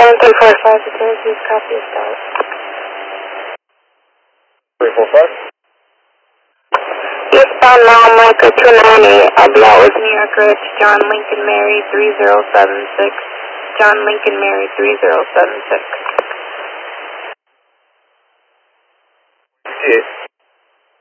7345 to Syracuse, copy of that. 345? Eastbound now, Micah 298, Abla with New York Ridge, John Lincoln Mary 3076, John Lincoln Mary 3076.